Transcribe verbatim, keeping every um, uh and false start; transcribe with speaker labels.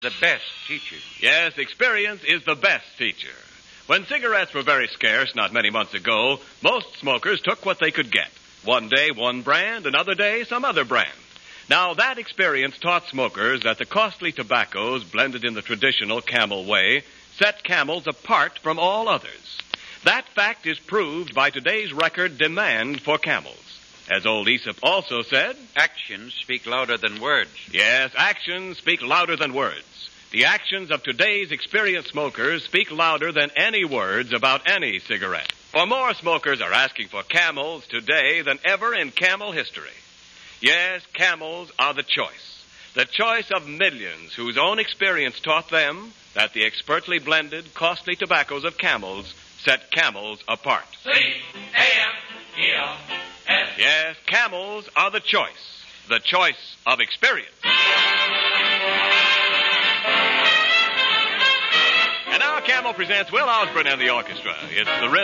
Speaker 1: The best teacher.
Speaker 2: Yes, experience is the best teacher. When cigarettes were very scarce not many months ago, most smokers took what they could get. One day, one brand, another day, some other brand. Now, that experience taught smokers that the costly tobaccos blended in the traditional Camel way set Camels apart from all others. That fact is proved by today's record demand for Camels. As old Aesop also said,
Speaker 1: Actions speak louder than words.
Speaker 2: yes, actions speak louder than words. The actions of today's experienced smokers speak louder than any words about any cigarette. For more smokers are asking for Camels today than ever in Camel history. Yes, Camels are the choice. The choice of millions whose own experience taught them that the expertly blended, costly tobaccos of Camels set Camels apart.
Speaker 3: C A M E L S.
Speaker 2: Yes, Camels are the choice. The choice of experience. And now Camel presents Will Osborne and the orchestra. It's the rhythm.